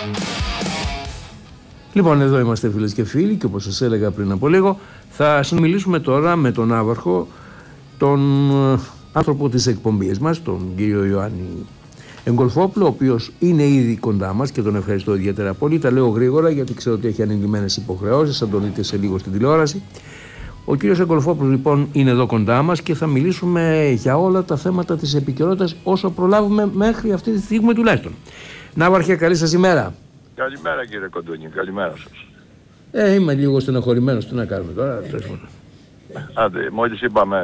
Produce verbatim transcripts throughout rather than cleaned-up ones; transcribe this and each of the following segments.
Λοιπόν, εδώ είμαστε φίλες και φίλοι και όπως σας έλεγα πριν από λίγο, θα συνομιλήσουμε τώρα με τον Ναύαρχο, τον άνθρωπο της εκπομπής μας, τον κύριο Ιωάννη Εγκολφόπουλο, ο οποίος είναι ήδη κοντά μας και τον ευχαριστώ ιδιαίτερα πολύ. Τα λέω γρήγορα γιατί ξέρω ότι έχει ανηλυμένες υποχρεώσεις, θα τον δείτε σε λίγο στην τηλεόραση. Ο κύριος Εγκολφόπουλος λοιπόν είναι εδώ κοντά μας και θα μιλήσουμε για όλα τα θέματα της επικαιρότητας όσο προλάβουμε μέχρι αυτή τη στιγμή τουλάχιστον. Ναύαρχε, καλή σας ημέρα. Καλημέρα κύριε Κοντούνη, καλημέρα σας. Ε, είμαι λίγο στενοχωρημένος, τι να κάνουμε τώρα. Άντε, μόλις είπαμε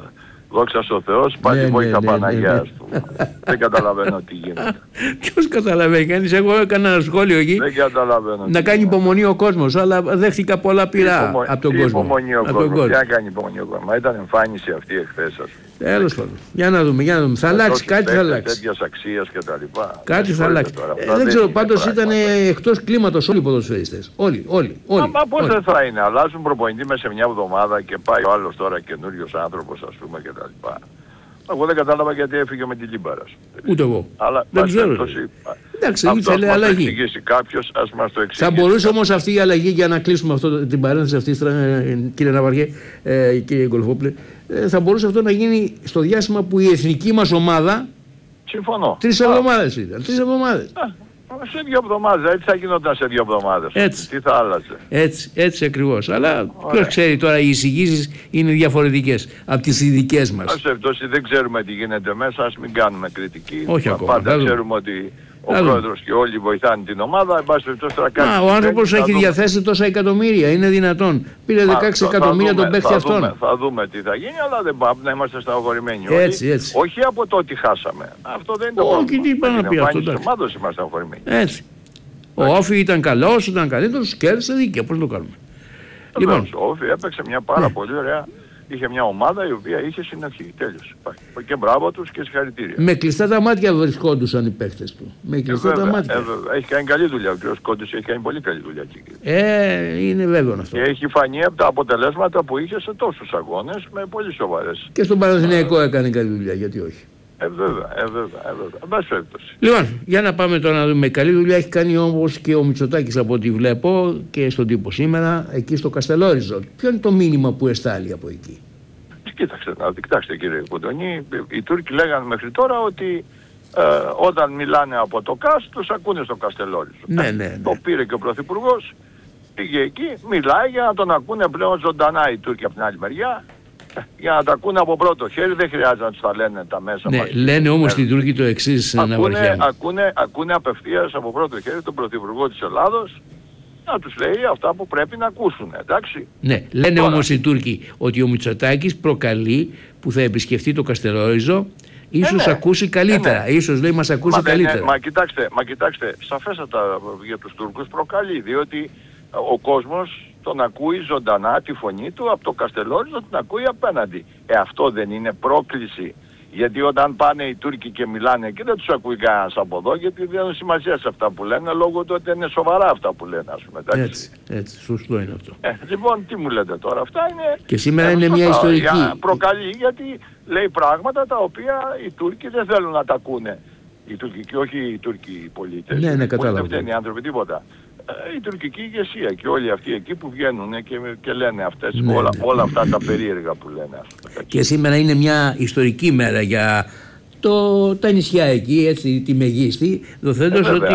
δόξα στο Θεός, πάλι ναι, βοήθα ναι, Παναγιάς του. Ναι, ναι. Δεν καταλαβαίνω τι γίνεται. Ποιος καταλαβαίνει, κανείς, εγώ έκανα ένα σχόλιο εκεί. Δεν καταλαβαίνω. Να κάνει υπομονή ο κόσμος, αλλά δέχτηκα πολλά πειρά υπομο... από τον κόσμο. Υπομονή ο κόσμος, ποια κάνει υπομονή ο κόσμος. Ήταν εμφάνιση αυτή εχθές σας. Τέλος πάντων. Για να δούμε, για να δούμε. Θα αλλάξει, κάτι θα αλλάξει. Τέτοιας αξίας και τα λοιπά. Κάτι θα αλλάξει. Ε, δεν ξέρω, πάντως ήταν εκτός κλίματος όλοι οι ποδοσφαιριστές. Όλοι, όλοι, όλοι. Μα πώς δεν θα είναι, αλλάζουν προπονητή μέσα σε μια εβδομάδα και πάει ο άλλος τώρα καινούριος άνθρωπος ας πούμε και τα λοιπά. Εγώ δεν κατάλαβα γιατί έφυγε με την Λίμπαρα. Ούτε εγώ. Αλλά δεν ξέρω. Εντάξει, ήθελε αλλαγή. Θα εξηγήσει κάποιος, ας μας το εξηγήσει. Θα μπορούσε όμως αυτή η αλλαγή, για να κλείσουμε αυτό, την παρένθεση αυτή, κύριε Ναυαρχέ, ε, κύριε Εγκολφόπουλε, ε, θα μπορούσε αυτό να γίνει στο διάστημα που η εθνική μας ομάδα. Συμφωνώ. Τρεις εβδομάδες ήταν. Τρεις εβδομάδες. Σε δύο εβδομάδες, έτσι θα γινόταν σε δύο εβδομάδες. Έτσι. Τι θα άλλαζε. Έτσι, έτσι ακριβώς. Αλλά ποιος ξέρει τώρα, οι εισηγήσεις είναι διαφορετικές από τις ειδικές μας. Ας ευτώσει, δεν ξέρουμε τι γίνεται μέσα, ας μην κάνουμε κριτική. Όχι ακόμα. Πάντα ξέρουμε ότι ο πρόεδρος και όλοι βοηθάνε την ομάδα. Εν πάση περιπτώσει τώρα κάνει. Α, ο άνθρωπος έχει δούμε. διαθέσει τόσα εκατομμύρια, είναι δυνατόν. Πήρε δεκαέξι εκατομμύρια τον παίχτη αυτόν. Θα, θα δούμε τι θα γίνει, αλλά δεν πάμε να είμαστε στεναχωρημένοι. Έτσι, έτσι. Όχι από το ότι χάσαμε. Αυτό δεν είναι το πρόβλημα. Όχι, τι είπα να πει αυτό. Στην ομάδα είμαστε στεναχωρημένοι. Έτσι. Ο Όφη ήταν καλός, ήταν καλύτερος, κέρδισε δίκαια. Πώς το κάνουμε. Λοιπόν, ο Όφη έπαιξε μια πάρα πολύ ωραία. Είχε μια ομάδα η οποία είχε συνοχή. Τέλος. Και μπράβο τους και συγχαρητήρια. Με κλειστά τα μάτια βρισκόντουσαν οι παίχτες του. Με κλειστά ε, βέβαια, τα μάτια. Ε, βέβαια. Έχει κάνει καλή δουλειά. Ο κ. Κόντους έχει κάνει πολύ καλή δουλειά εκεί. Ε, είναι βέβαιο αυτό. Και έχει φανεί από τα αποτελέσματα που είχε σε τόσους αγώνες με πολύ σοβαρές. Και στον Παναθηναϊκό έκανε καλή δουλειά, γιατί όχι. Ε, βέβαια, ε, βέβαια, ε, βέβαια. Εν πάση περιπτώσει. Λοιπόν, για να πάμε τώρα να δούμε. Καλή δουλειά έχει κάνει όμως και ο Μητσοτάκης από ό,τι βλέπω και στον τύπο σήμερα, εκεί στο Καστελόριζο. Ποιο είναι το μήνυμα που εστάλει από εκεί? Κοίταξε, να κοιτάξτε κύριε Κοντονή, οι Τούρκοι λέγανε μέχρι τώρα ότι ε, όταν μιλάνε από το ΚΑΣ τους ακούνε στο Καστελόριζο. Ναι, ναι, ναι. Το πήρε και ο Πρωθυπουργός, πήγε εκεί, μιλάει για να τον ακούνε πλέον ζωντανά οι Τούρκοι από την άλλη μεριά. Για να τα ακούνε από πρώτο χέρι, δεν χρειάζεται να τους τα λένε τα μέσα ναι, μας. Λένε όμως οι Τούρκοι το εξής, ακούνε, ακούνε, ακούνε απευθείας από πρώτο χέρι τον Πρωθυπουργό της Ελλάδος να τους λέει αυτά που πρέπει να ακούσουν, εντάξει. Ναι, λένε τώρα όμως οι Τούρκοι ότι ο Μητσοτάκης προκαλεί που θα επισκεφτεί το Καστελόριζο, ίσως ε, ναι. ακούσει καλύτερα, ε, ναι. ίσως λέει μας ακούσει μα, καλύτερα. Ναι, μα κοιτάξτε, μα κοιτάξτε, σαφέστατα για τους Τούρκους προκαλεί, διότι ο κόσμος τον ακούει ζωντανά τη φωνή του από το Καστελόριζο, την ακούει απέναντι. Ε, αυτό δεν είναι πρόκληση. Γιατί όταν πάνε οι Τούρκοι και μιλάνε και δεν τους ακούει κανένας από εδώ, γιατί δεν έχουν σημασία σε αυτά που λένε, λόγω του ότι είναι σοβαρά αυτά που λένε, ας πούμε. Εντάξει. Έτσι, έτσι, σωστό είναι αυτό. Ε, λοιπόν, τι μου λέτε τώρα, αυτά είναι... Και σήμερα ε, είναι μια ιστορική... Για, προκαλεί, γιατί λέει πράγματα τα οποία οι Τούρκοι δεν θέλουν να τα ακούνε. Οι Τούρκοι, και όχι οι Τούρκοι πολίτες. Ναι, ναι, κατάλαβα. Δεν φταίνουν οι άνθρωποι τίποτα. Η τουρκική ηγεσία και όλοι αυτοί εκεί που βγαίνουν και, και λένε αυτές, ναι, όλα, ναι, όλα αυτά τα περίεργα που λένε. Και σήμερα είναι μια ιστορική μέρα για το, τα νησιά εκεί, έτσι, τη Μεγίστη, δοθέντως ε, ότι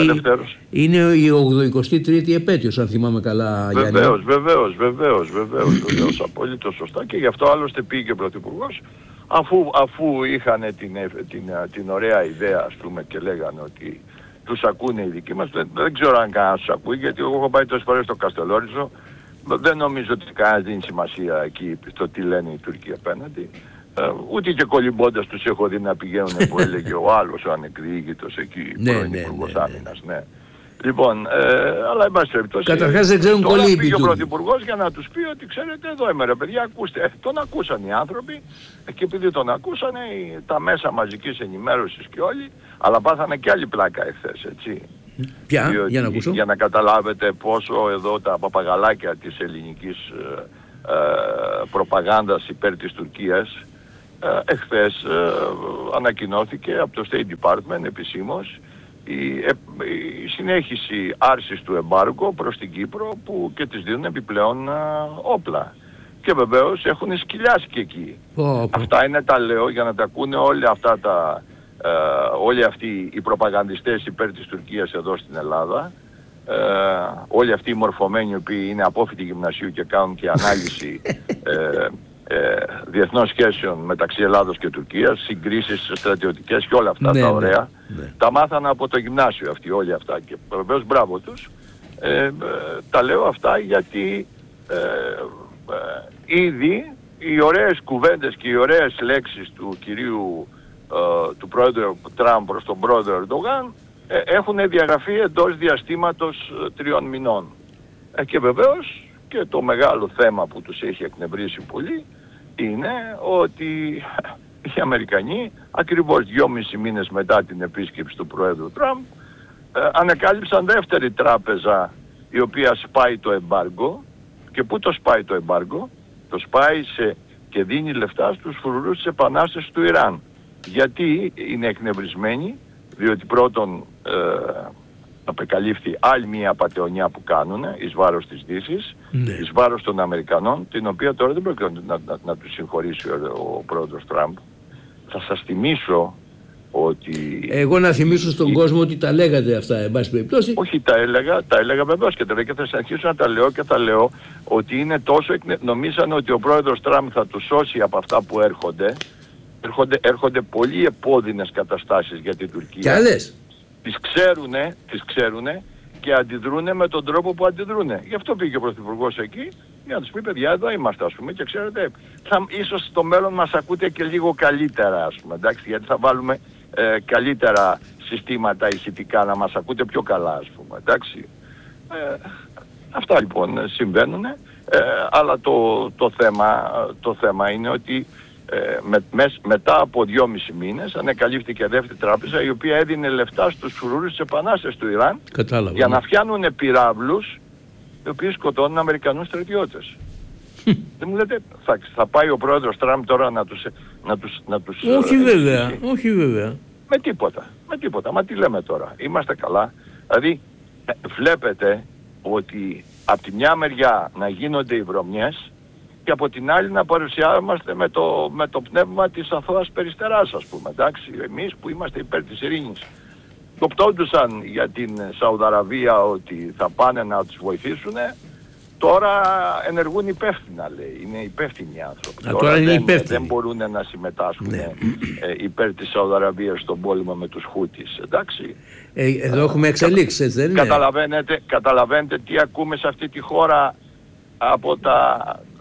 είναι η ογδοηκοστή τρίτη επέτειος, αν θυμάμαι καλά, Γιάννη. Βεβαίως, βεβαίως, βεβαίως, βεβαίως, βεβαίως, απολύτως σωστά. Και γι' αυτό άλλωστε πήγε ο Πρωθυπουργός, αφού, αφού είχαν την, την, την, την ωραία ιδέα, ας πούμε, και λέγανε ότι τους ακούνε οι δικοί μας, δεν, δεν ξέρω αν κανένας τους ακούει, γιατί εγώ έχω πάει τόσες φορές στο Καστελόριζο, δεν νομίζω ότι κανένας δίνει σημασία εκεί στο τι λένε οι Τούρκοι απέναντι. Ε, ούτε και κολυμπώντας τους έχω δει να πηγαίνουν που έλεγε ο άλλος ο ανεκδιήγητος εκεί, ναι, πρώην ναι, Υπουργός ναι, Άμυνας, ναι. Λοιπόν, ε, αλλά εν πάση περιπτώσει. Καταρχάς δεν ξέρουν κολύμπη. Τώρα πήγε ο Πρωθυπουργός για να τους πει ότι ξέρετε εδώ είμαι ρε παιδιά, ακούστε. Ε, τον ακούσαν οι άνθρωποι και επειδή τον ακούσανε τα μέσα μαζικής ενημέρωσης και όλοι, αλλά πάθανε και άλλη πλάκα εχθές, έτσι. Ποια, διότι, για να ακούσω. Για να καταλάβετε πόσο εδώ τα παπαγαλάκια της ελληνικής ε, ε, προπαγάνδας υπέρ της Τουρκίας ε, εχθές ε, ανακοινώθηκε από το State Department επισήμως η, η συνέχιση άρσης του εμπάργκο προς την Κύπρο που και της δίνουν επιπλέον α, όπλα. Και βεβαίως έχουν σκυλιάσει και εκεί. Oh, okay. Αυτά είναι τα λέω για να τα ακούνε όλοι αυτά τα, ε, όλοι αυτοί οι προπαγανδιστές υπέρ της Τουρκίας εδώ στην Ελλάδα. Ε, όλοι αυτοί οι μορφωμένοι οι οποίοι είναι απόφοιτοι γυμνασίου και κάνουν και ανάλυση ε, ε, διεθνών σχέσεων μεταξύ Ελλάδος και Τουρκίας, συγκρίσεις στρατιωτικές και όλα αυτά ναι, τα ωραία. Ναι, ναι. Τα μάθανα από το γυμνάσιο αυτοί όλοι αυτά και βεβαίως μπράβο τους. Ε, ε, τα λέω αυτά γιατί ε, ε, ήδη οι ωραίες κουβέντες και οι ωραίες λέξεις του κυρίου ε, του πρόεδρου Τραμπ προς τον πρόεδρο Ερντογάν ε, έχουν διαγραφεί εντός διαστήματος ε, τριών μηνών. Ε, και βεβαίως και το μεγάλο θέμα που τους έχει εκνευρίσει πολύ είναι ότι οι Αμερικανοί ακριβώς δυόμισι μήνες μετά την επίσκεψη του πρόεδρου Τραμπ ε, ανακάλυψαν δεύτερη τράπεζα η οποία σπάει το εμπάργκο. Και πού το σπάει το εμπάργκο? Το σπάει σε, και δίνει λεφτά στους φρουρούς της επανάστασης του Ιράν. Γιατί είναι εκνευρισμένοι? Διότι πρώτον ε, απεκαλύφθη άλλη μία απατεωνιά που κάνουν εις βάρος της Δύσης, ναι. εις βάρος των Αμερικανών, την οποία τώρα δεν πρόκειται να, να, να τους συγχωρήσει ο, ο πρόεδρος Τραμπ. Θα σας θυμίσω ότι... Εγώ να θυμίσω στον η... κόσμο ότι τα λέγατε αυτά, εν πάση περιπτώσει. Όχι, τα έλεγα, τα έλεγα βεβαίως και, και θα συνεχίσω να τα λέω και θα λέω ότι είναι τόσο εκνε... νομίζαν ότι ο πρόεδρος Τραμπ θα τους σώσει από αυτά που έρχονται. Έρχονται, έρχονται πολύ επώδυνες καταστάσεις για την Τουρκία. Και άλλες. Τις ξέρουνε, τις ξέρουνε και αντιδρούνε με τον τρόπο που αντιδρούνε. Γι' αυτό πήγε ο Πρωθυπουργός εκεί για να τους πει παιδιά εδώ είμαστε ας πούμε και ξέρετε θα, ίσως στο μέλλον μας ακούτε και λίγο καλύτερα ας πούμε εντάξει γιατί θα βάλουμε ε, καλύτερα συστήματα ηχητικά να μας ακούτε πιο καλά ας πούμε εντάξει. Ε, αυτά λοιπόν συμβαίνουν ε, αλλά το, το, θέμα, το θέμα είναι ότι Ε, με, με, μετά από δυόμισι μήνες ανακαλύφθηκε δεύτερη τράπεζα η οποία έδινε λεφτά στους φρουρούς της επανάστασης του Ιράν. Κατάλαβα, για ναι. να φτιάνουν πυράβλους οι οποίοι σκοτώνουν Αμερικανούς στρατιώτες. Δεν μου λέτε θα, θα πάει ο πρόεδρος Τραμπ τώρα να τους, να τους, να τους όχι ε, βέβαια, ε, όχι βέβαια με τίποτα, με τίποτα, μα τι λέμε τώρα, είμαστε καλά. Δηλαδή ε, βλέπετε ότι από τη μια μεριά να γίνονται οι βρωμιές και από την άλλη να παρουσιάζομαστε με το, με το πνεύμα της αθώας περιστεράς ας πούμε, εντάξει, εμείς που είμαστε υπέρ της ειρήνης. Κοπτόντουσαν για την Σαουδαραβία ότι θα πάνε να τους βοηθήσουν, τώρα ενεργούν υπεύθυνα λέει, είναι υπεύθυνοι άνθρωποι. Α, τώρα τώρα είναι δεν, υπεύθυνοι. Δεν μπορούν να συμμετάσχουν ναι. ε, υπέρ της Σαουδαραβίας στον πόλεμο με τους Χούτις, εντάξει. Ε, εδώ έχουμε εξελίξεις, έτσι δεν είναι? Καταλαβαίνετε, καταλαβαίνετε τι ακούμε σε αυτή τη χώρα από τα...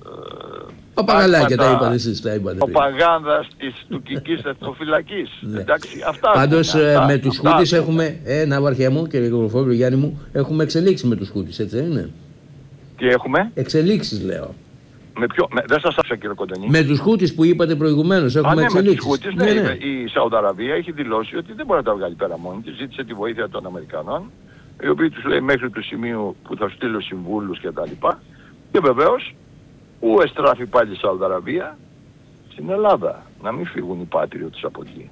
Παπαγαλάκια τα είπατε εσείς, τα είπατε. Προπαγάνδας της τουρκικής εθνοφυλακής. Εντάξει, αυτά. Πάντως είναι, αυτά, με τους Χούτις έχουμε, ε, ναυαρχία μου και Γρηγοροφόβιο Γιάννη μου, έχουμε εξελίξει με τους Χούτις, έτσι δεν είναι? Τι έχουμε? Εξελίξεις λέω. Με ποιο, με, δεν σας άφησα κύριε Κοντονή. Με τους Χούτις που είπατε προηγουμένως έχουμε Α, ναι, εξελίξεις. Με τους Χούτις, ναι, ναι, ναι. Η Σαουδαραβία έχει δηλώσει ότι δεν μπορεί να τα βγάλει πέρα μόνη της, ζήτησε τη βοήθεια των Αμερικανών, οι οποίοι τους λέει μέχρι του σημείου που θα στείλω συμβούλους κτλ. Και, και βεβαίως Πού εστράφει πάλι η Σαουδαραβία? Στην Ελλάδα. Να μην φύγουν οι πάτριωτες από εκεί.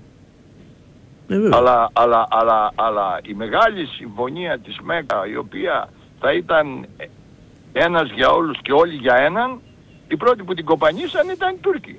Ε, αλλά, αλλά, αλλά, αλλά η μεγάλη συμφωνία της Μέκα η οποία θα ήταν ένας για όλους και όλοι για έναν, οι πρώτοι που την κοπανίσαν ήταν οι Τούρκοι.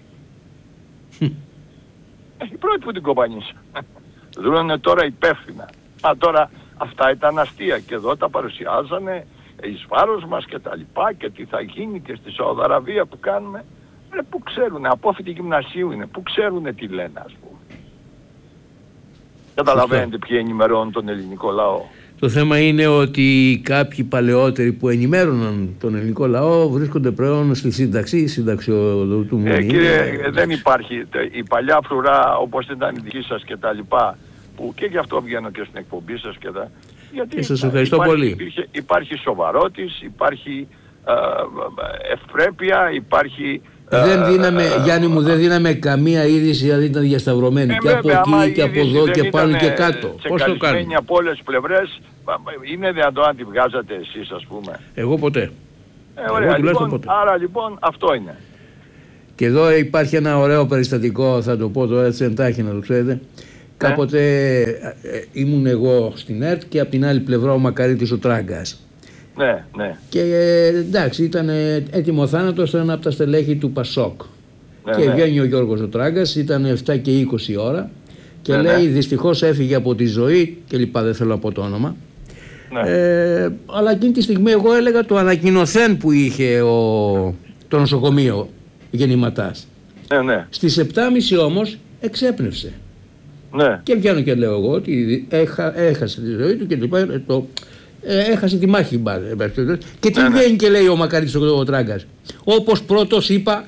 Οι πρώτοι που την κοπανίσαν. Δρούνε τώρα υπεύθυνα. Α, τώρα αυτά ήταν αστεία και εδώ τα παρουσιάζανε εις βάρος μας και τα λοιπά και τι θα γίνει και στη Σαουδαραβία που κάνουμε. Ρε, που ξέρουνε, απόφοιτοι γυμνασίου είναι, που ξέρουνε τι λένε ας πούμε. Καταλαβαίνετε ποιοι ενημερώνουν τον ελληνικό λαό. Το θέμα είναι ότι κάποιοι παλαιότεροι που ενημέρωναν τον ελληνικό λαό βρίσκονται πλέον στη σύνταξη, συνταξιοδοτούμενοι. Ε, κύριε, δεν υπάρχει η παλιά φρουρά όπως ήταν η δική σας και τα λοιπά, που και γι' αυτό βγαίνω και στην εκπομπή σας και τα... Γιατί σας ευχαριστώ υπάρχει, πολύ. Υπήρχε, υπάρχει σοβαρότης, υπάρχει ε, ευπρέπεια, υπάρχει... Δεν δίναμε, ε, Γιάννη μου, δεν δίναμε καμία είδηση, αλλά ήταν διασταυρωμένη. Ε, και βέβαια, από εκεί και από εδώ και πάνω και κάτω. Πώς το κάνουμε? Από όλες τις πλευρές, είναι δυνατόν να τη βγάζατε εσείς, ας πούμε? Εγώ ποτέ. Ε, ωραία, Εγώ, λοιπόν, ποτέ. Άρα λοιπόν αυτό είναι. Και εδώ υπάρχει ένα ωραίο περιστατικό, θα το πω τώρα έτσι εντάχει να το ξέρετε. κάποτε ε, ήμουν εγώ στην ΕΡΤ και από την άλλη πλευρά ο Μακαρίτης ο Τράγκας. Ναι, ναι. Και ε, εντάξει, ήταν έτοιμο θάνατος ένα από τα στελέχη του Πασόκ. Ναι, και ναι. Βγαίνει ο Γιώργος ο Τράγκας, ήταν επτά και είκοσι ώρα και ναι, λέει ναι. Δυστυχώς έφυγε από τη ζωή και λοιπά, δεν θέλω να πω το όνομα. Ναι. Ε, αλλά εκείνη τη στιγμή εγώ έλεγα το ανακοινωθέν που είχε ο, το νοσοκομείο γεννηματάς. Ναι, ναι. Στις επτά και μισή όμως εξέπνευσε. Ναι. Και βγαίνω και λέω εγώ ότι έχα, έχασε τη ζωή του και λοιπά, το, ε, έχασε τη μάχη μπα, και τι ναι, βγαίνει ναι. Και λέει ο Μακαρίτης ο Τράγκας, όπως πρώτος είπα.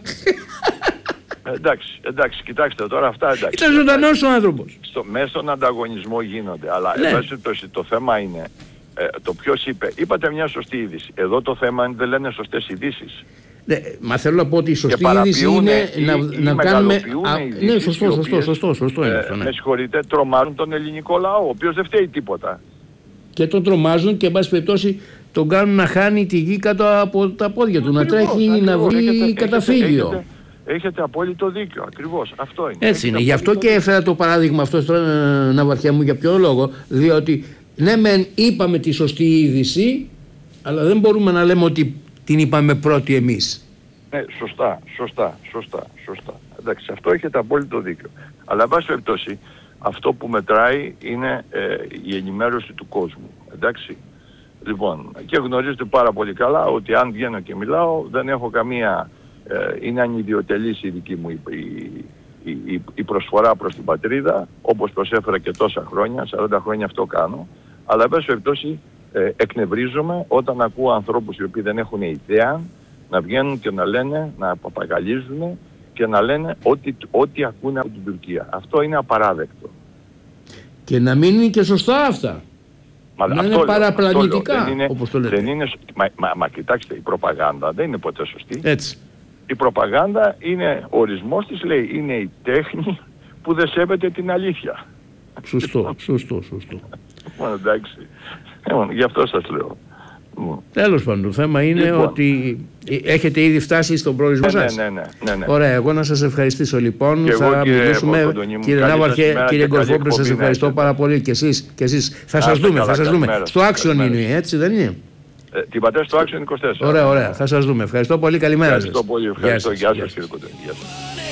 Εντάξει, εντάξει, κοιτάξτε τώρα αυτά εντάξει. Ήταν ζωντανός ο άνθρωπος. Στο, μέσα στον ανταγωνισμό γίνονται, αλλά ναι. Εν το, το θέμα είναι ε, το ποιος είπε. Είπατε μια σωστή είδηση. Εδώ το θέμα είναι δεν λένε σωστές ειδήσεις. Ναι, μα θέλω να πω ότι η σωστή είδηση είναι ή, να, ή να κάνουμε. Α, ναι, σωστό, σωστό, σωστό, σωστό είναι αυτό. Ναι. Με συγχωρείτε, τρομάζουν τον ελληνικό λαό, ο οποίος δεν φταίει τίποτα. Και τον τρομάζουν και εν πάση περιπτώσει τον κάνουν να χάνει τη γη κάτω από τα πόδια του, ακριβώς, να τρέχει ακριβώς, να βρει έχετε, καταφύγιο. Έχετε, έχετε απόλυτο δίκιο, ακριβώς, αυτό είναι. Έτσι είναι, γι' αυτό και έφερα το παράδειγμα αυτό τώρα, Ναυαρχιά μου, για ποιο λόγο, διότι ναι μεν είπαμε τη σωστή είδηση, αλλά δεν μπορούμε να λέμε ότι την είπαμε πρώτοι εμείς. Ναι, σωστά, σωστά, σωστά, σωστά. Εντάξει, αυτό έχετε απόλυτο δίκιο. Αλλά εν πάση περιπτώσει, αυτό που μετράει είναι ε, η ενημέρωση του κόσμου. Εντάξει. Λοιπόν, και γνωρίζετε πάρα πολύ καλά ότι αν βγαίνω και μιλάω, δεν έχω καμία... Ε, είναι ανιδιοτελής η δική μου η, η, η, η προσφορά προς την πατρίδα, όπως προσέφερα και τόσα χρόνια, σαράντα χρόνια αυτό κάνω. Αλλά εν πάση περιπτώσει ε, εκνευρίζομαι όταν ακούω ανθρώπους οι οποίοι δεν έχουν ιδέα να βγαίνουν και να λένε, να παπαγαλίζουν και να λένε ό,τι, ό,τι ακούνε από την Τουρκία. Αυτό είναι απαράδεκτο. Και να μην είναι και σωστά αυτά. Μα να αυτό είναι λέω, παραπλανητικά, αυτό είναι, όπως το λέτε. Δεν είναι, μα, μα, μα κοιτάξτε, η προπαγάνδα δεν είναι ποτέ σωστή. Έτσι. Η προπαγάνδα είναι, ο ορισμός της λέει, είναι η τέχνη που δεν σέβεται την αλήθεια. Σωστό, σωστό, σωστό. Μόνο εντάξει. Γι' αυτό σας λέω. Τέλος πάντων, το θέμα είναι λοιπόν ότι έχετε ήδη φτάσει στον προορισμό ναι, σας. Ναι, ναι, ναι, ναι. Ωραία, εγώ να σας ευχαριστήσω λοιπόν. Και θα εγώ, κύριε μιλήσουμε. Κύριε Ναύαρχε, κύριε Γκορφόπουλε, σας ευχαριστώ πάρα πολύ και εσείς. Και εσείς. Θα σας δούμε, καλά, θα σας δούμε. Στο Action είναι, έτσι δεν είναι? Ε, την πατέρα στο Action είκοσι τέσσερα. Ωραία, ωραία. Θα σας δούμε. Ευχαριστώ πολύ. Καλημέρα σας. Ευχαριστώ πολύ. Ευχαριστώ. Γεια σας, κύριε Κοντέ.